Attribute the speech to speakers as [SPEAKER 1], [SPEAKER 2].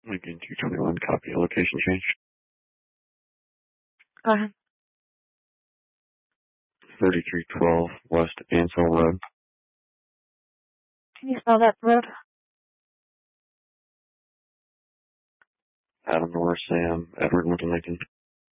[SPEAKER 1] Lincoln 221, copy. Location change.
[SPEAKER 2] Go ahead.
[SPEAKER 1] 3312 West Ansel Road.
[SPEAKER 2] Can you spell that road?
[SPEAKER 1] Adam Norris, Sam, Edward, Lincoln.